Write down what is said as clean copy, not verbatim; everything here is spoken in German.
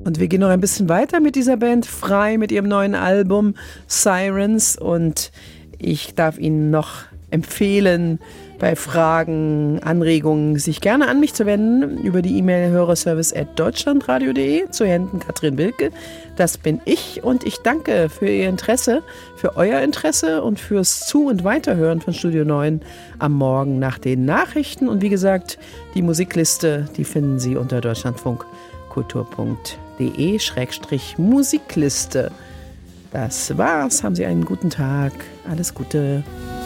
Und wir gehen noch ein bisschen weiter mit dieser Band Frei, mit ihrem neuen Album Sirens. Und ich darf Ihnen noch empfehlen, bei Fragen, Anregungen sich gerne an mich zu wenden über die E-Mail hörerservice@deutschlandradio.de zu Händen Katrin Wilke. Das bin ich und ich danke für Ihr Interesse, für euer Interesse und fürs Zu- und Weiterhören von Studio 9 am Morgen nach den Nachrichten. Und wie gesagt, die Musikliste, die finden Sie unter deutschlandfunkkultur.de/Musikliste. Das war's. Haben Sie einen guten Tag. Alles Gute.